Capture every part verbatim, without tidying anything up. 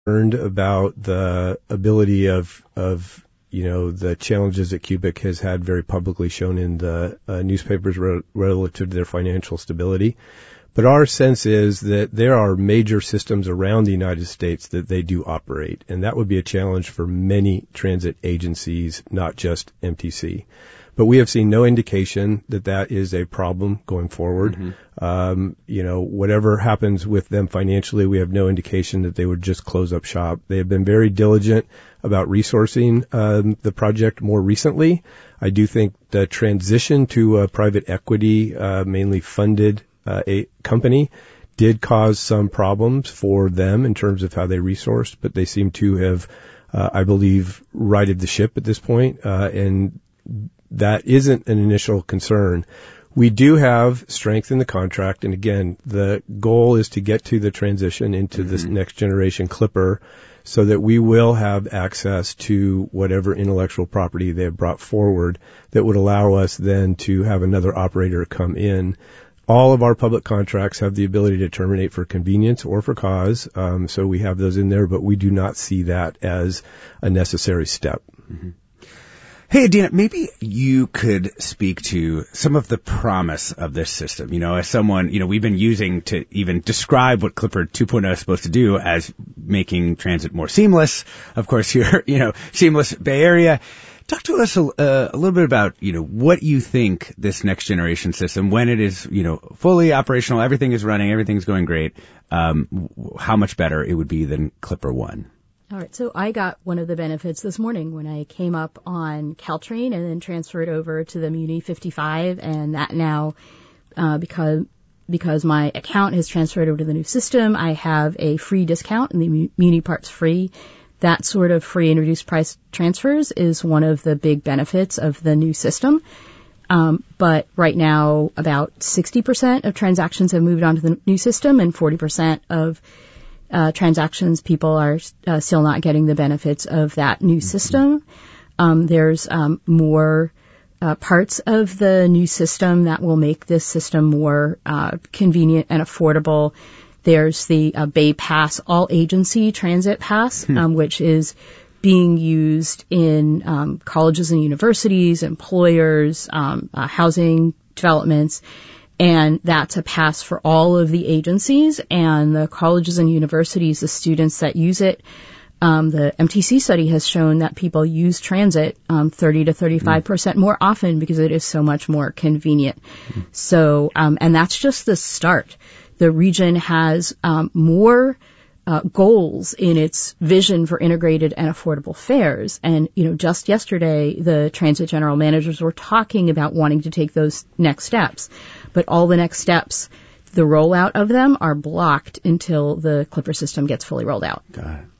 Learned about the ability of, of, you know, the challenges that Cubic has had very publicly shown in the uh, newspapers re- relative to their financial stability. But our sense is that there are major systems around the United States that they do operate, and that would be a challenge for many transit agencies, not just M T C. But we have seen no indication that that is a problem going forward. Mm-hmm. Um, you know, whatever happens with them financially, we have no indication that they would just close up shop. They have been very diligent about resourcing um, the project more recently. I do think the transition to a private equity, uh, mainly funded uh, a company did cause some problems for them in terms of how they resourced, but they seem to have, uh, I believe, righted the ship at this point, uh, and that isn't an initial concern. We do have strength in the contract, and again, the goal is to get to the transition into mm-hmm. this next generation Clipper so that we will have access to whatever intellectual property they have brought forward that would allow us then to have another operator come in. All of our public contracts have the ability to terminate for convenience or for cause, um, so we have those in there, but we do not see that as a necessary step. Mm-hmm. Hey, Adena, maybe you could speak to some of the promise of this system. You know, as someone, you know, we've been using to even describe what Clipper two point oh is supposed to do as making transit more seamless. Of course, you're, you know, seamless Bay Area. Talk to us a, uh, a little bit about, you know, what you think this next generation system, when it is, you know, fully operational, everything is running, everything's going great, um, how much better it would be than Clipper one. All right, so I got one of the benefits this morning when I came up on Caltrain and then transferred over to the Muni fifty-five, and that now, uh, because because my account has transferred over to the new system, I have a free discount, and the Muni part's free. That sort of free and reduced price transfers is one of the big benefits of the new system. Um, but right now, about sixty percent of transactions have moved on to the new system, and forty percent of Uh, transactions, people are uh, still not getting the benefits of that new system. Um, there's um, more uh, parts of the new system that will make this system more uh, convenient and affordable. There's the uh, Bay Pass All Agency Transit Pass, hmm. um, which is being used in um, colleges and universities, employers, um, uh, housing developments. And that's a pass for all of the agencies and the colleges and universities, the students that use it. Um, the M T C study has shown that people use transit um, thirty to thirty-five percent mm. more often because it is so much more convenient. Mm. So, um, and that's just the start. The region has um, more uh, goals in its vision for integrated and affordable fares. And, you know, just yesterday, the transit general managers were talking about wanting to take those next steps. But all the next steps, the rollout of them are blocked until the Clipper system gets fully rolled out. Got it.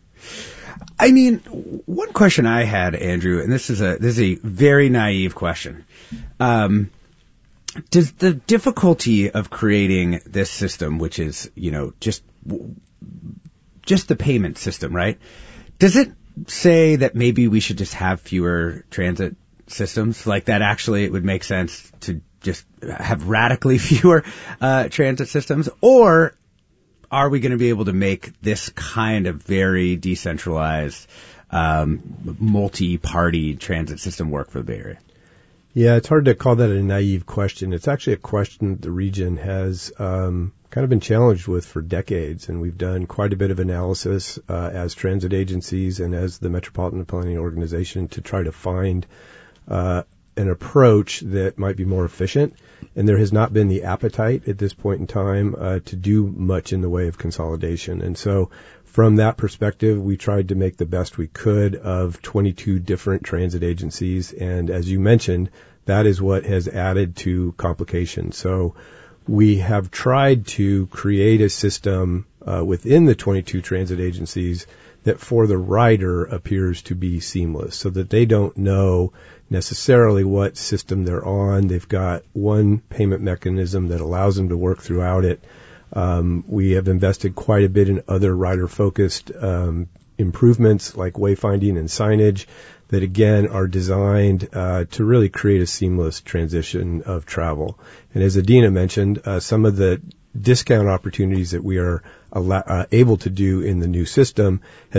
I mean, one question I had, Andrew, and this is a this is a very naive question. Um, does the difficulty of creating this system, which is, you know, just just the payment system, right? Does it say that maybe we should just have fewer transit systems? Like that actually it would make sense to just have radically fewer uh, transit systems? Or are we going to be able to make this kind of very decentralized, um, multi-party transit system work for the Bay Area? Yeah, it's hard to call that a naive question. It's actually a question the region has um, kind of been challenged with for decades, and we've done quite a bit of analysis uh, as transit agencies and as the Metropolitan Planning Organization to try to find uh an approach that might be more efficient, and there has not been the appetite at this point in time uh, to do much in the way of consolidation. And so from that perspective, we tried to make the best we could of twenty-two different transit agencies, and as you mentioned, that is what has added to complications. So we have tried to create a system uh, within the twenty-two transit agencies that for the rider appears to be seamless, so that they don't know necessarily what system they're on. They've got one payment mechanism that allows them to work throughout it. Um, we have invested quite a bit in other rider-focused um, improvements like wayfinding and signage that, again, are designed uh, to really create a seamless transition of travel. And as Adena mentioned, uh, some of the discount opportunities that we are uh, able to do in the new system has